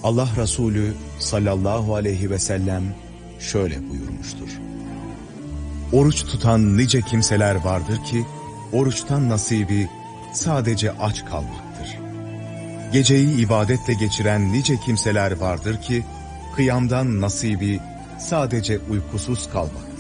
Allah Resulü sallallahu aleyhi ve sellem şöyle buyurmuştur. Oruç tutan nice kimseler vardır ki, oruçtan nasibi sadece aç kalmaktır. Geceyi ibadetle geçiren nice kimseler vardır ki, kıyamdan nasibi sadece uykusuz kalmaktır.